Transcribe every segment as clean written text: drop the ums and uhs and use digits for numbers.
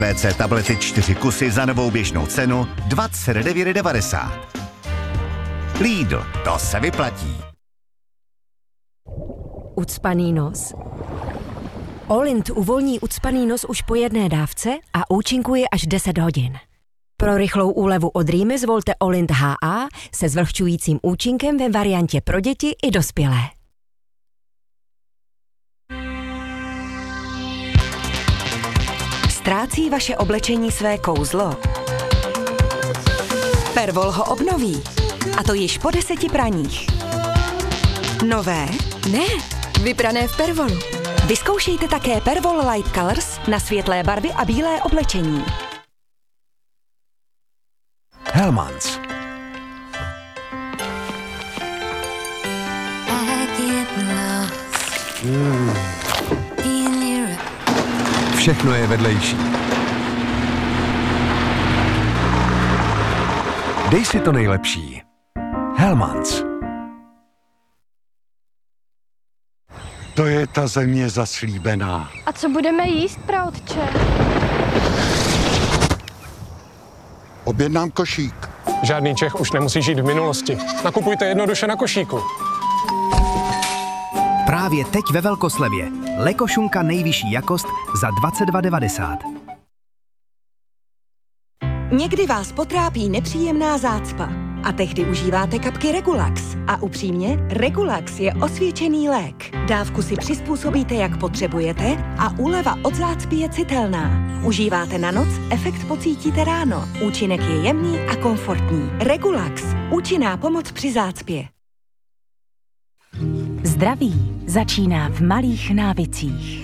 PC tablety 4 kusy za novou běžnou cenu 29,90. Lidl, to se vyplatí. Ucpaný nos? Olint uvolní ucpaný nos už po jedné dávce a účinkuje až 10 hodin. Pro rychlou úlevu od rýmy zvolte Olint HA se zvlhčujícím účinkem ve variantě pro děti i dospělé. Ztrácí vaše oblečení své kouzlo? Pervol ho obnoví. A to již po 10 praních. Nové? Ne, vyprané v Pervolu. Vyzkoušejte také Pervol Light Colors na světlé barvy a bílé oblečení. Hellmann's. Všechno je vedlejší. Dej si to nejlepší. Hellmann's. To je ta země zaslíbená. A co budeme jíst, praotče? Objednám košík. Žádný Čech už nemusí žít v minulosti. Nakupujte jednoduše na košíku. Právě teď ve velkoslevě. Lekošunka nejvyšší jakost za 22,90. Někdy vás potrápí nepříjemná zácpa a tehdy užíváte kapky Regulax. A upřímně, Regulax je osvědčený lék. Dávku si přizpůsobíte, jak potřebujete a úleva od zácpy je citelná. Užíváte na noc, efekt pocítíte ráno. Účinek je jemný a komfortní. Regulax. Účinná pomoc při zácpě. Zdraví začíná v malých návicích.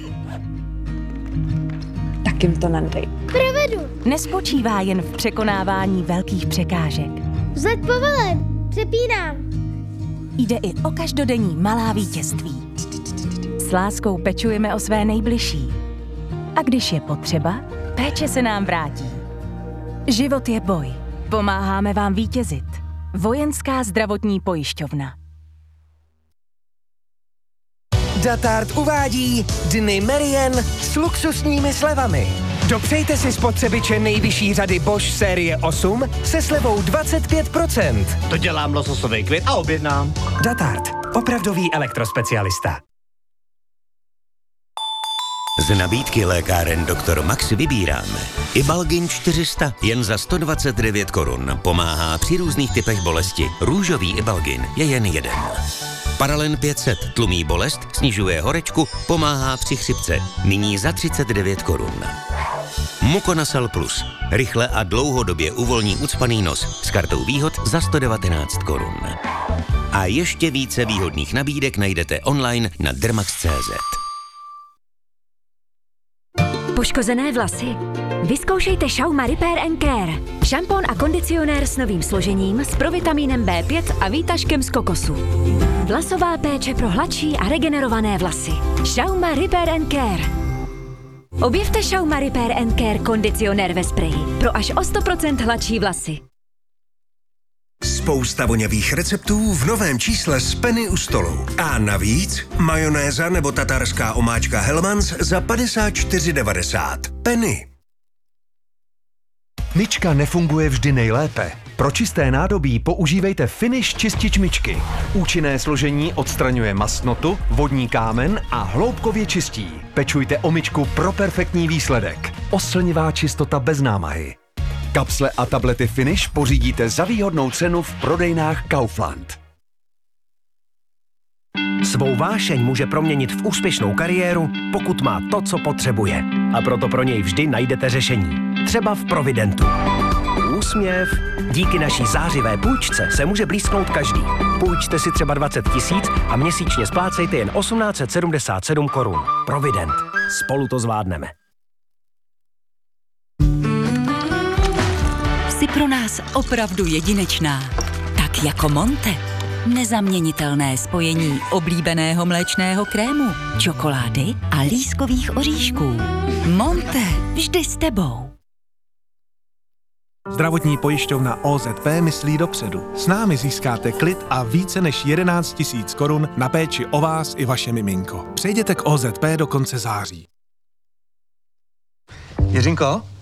Tak jim to nadej. Provedu. Nespočívá jen v překonávání velkých překážek. Vzlet povelen. Přepínám. Jde i o každodenní malá vítězství. S láskou pečujeme o své nejbližší. A když je potřeba, péče se nám vrátí. Život je boj. Pomáháme vám vítězit. Vojenská zdravotní pojišťovna. Datard uvádí Dny Merian s luxusními slevami. Dopřejte si spotřebiče nejvyšší řady Bosch série 8 se slevou 25%. To dělám lososový květ a objednám. Datard, opravdový elektrospecialista. Z nabídky lékáren Dr. Max vybíráme Ibalgin 400 jen za 129 korun. Pomáhá při různých typech bolesti. Růžový Ibalgin je jen jeden. Paralen 500 tlumí bolest, snižuje horečku, pomáhá při chřipce. Nyní za 39 korun. Muconazol Plus. Rychle a dlouhodobě uvolní ucpaný nos s kartou výhod za 119 korun. A ještě více výhodných nabídek najdete online na dermax.cz. Poškozené vlasy? Vyzkoušejte Schauma Repair & Care. Šampon a kondicionér s novým složením, s provitamínem B5 a výtažkem z kokosu. Vlasová péče pro hladší a regenerované vlasy. Schauma Repair & Care. Objevte Schauma Repair & Care kondicionér ve spreji pro až o 100% hladší vlasy. Spousta vonavých receptů v novém čísle z Penny u stolu. A navíc majonéza nebo tatarská omáčka Hellmann's za 54,90. Penny. Myčka nefunguje vždy nejlépe. Pro čisté nádobí používejte Finish čistič myčky. Účinné složení odstraňuje mastnotu, vodní kámen a hloubkově čistí. Pečujte o myčku pro perfektní výsledek. Oslnivá čistota bez námahy. Kapsle a tablety Finish pořídíte za výhodnou cenu v prodejnách Kaufland. Svou vášeň může proměnit v úspěšnou kariéru, pokud má to, co potřebuje. A proto pro něj vždy najdete řešení. Třeba v Providentu. Úsměv. Díky naší zářivé půjčce se může blízknout každý. Půjčte si třeba 20 000 a měsíčně splácejte jen 1877 korun. Provident. Spolu to zvládneme. Jsi pro nás opravdu jedinečná. Tak jako Monte. Nezaměnitelné spojení oblíbeného mléčného krému, čokolády a lískových oříšků. Monte. Vždy s tebou. Zdravotní pojišťovna OZP myslí dopředu. S námi získáte klid a více než 11 000 korun na péči o vás i vaše miminko. Přejděte k OZP do konce září. Jiřinko,